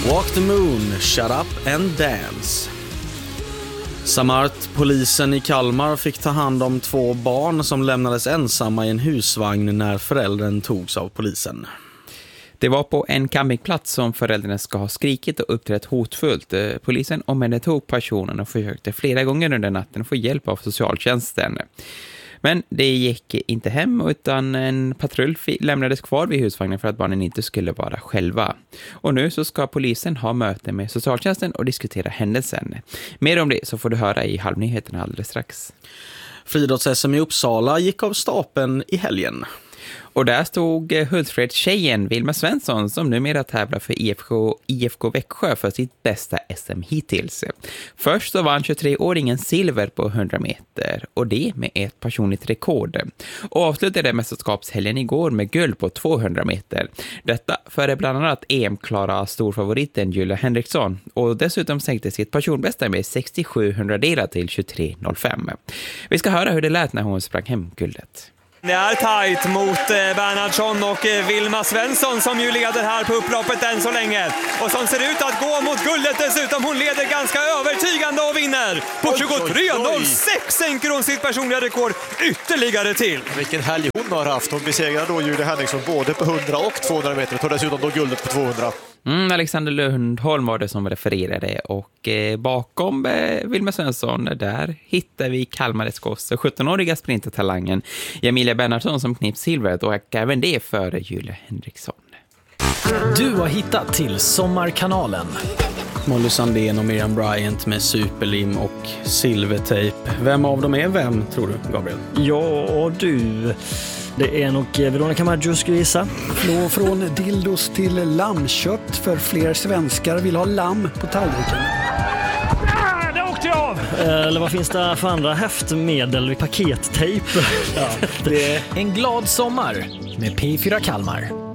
Walk the moon, shut up and dance. Samart, polisen i Kalmar, fick ta hand om 2 barn som lämnades ensamma i en husvagn när föräldern togs av polisen. Det var på en campingplats som föräldrarna ska ha skrikit och uppträtt hotfullt. Polisen omhändertog personen och försökte flera gånger under natten få hjälp av socialtjänsten. Men det gick inte hem utan en patrull lämnades kvar vid husvagnen för att barnen inte skulle vara själva. Och nu så ska polisen ha möte med socialtjänsten och diskutera händelsen. Mer om det så får du höra i halvnyheterna alldeles strax. Friidrotts-SM i Uppsala gick av stapeln i helgen. Och där stod Hultsfredstjejen Vilma Svensson som numera tävlar för IFK Växjö för sitt bästa SM hittills. Först så vann 23-åringen silver på 100 meter och det med ett personligt rekord. Och avslutade mästerskapshelgen igår med guld på 200 meter. Detta före bland annat EM-klara storfavoriten Julia Henriksson och dessutom sänkte sitt personbästa med 67 delar till 23.05. Vi ska höra hur det lät när hon sprang hem guldet. Det är tajt mot Bernhardsson och Vilma Svensson som ju leder här på upploppet än så länge. Och som ser ut att gå mot guldet dessutom. Hon leder ganska övertygande och vinner. På 23.06 sänker hon sitt personliga rekord ytterligare till. Vilken helg hon har haft. Hon besegrar då Julia Henriksson både på 100 och 200 meter. Och tar dessutom då guldet på 200. Alexander Lundholm var det som refererade och bakom Vilma Svensson där hittar vi Kalmar SK:s 17-åriga sprintertalangen Emilia Bernhardsson som knips silvret och även det före Julia Henriksson. Du har hittat till Sommarkanalen. Molly Sandén och Miriam Bryant med superlim och silvertejp. Vem av dem är vem, tror du, Gabriel? Ja, du... Det är nog Veronica Maggio skulle gissa. Från dildos till lammkött för fler svenskar vill ha lamm på tallriken. Det åkte jag av! Eller vad finns det för andra häftmedel? Pakettejp. Ja, det är en glad sommar med P4 Kalmar.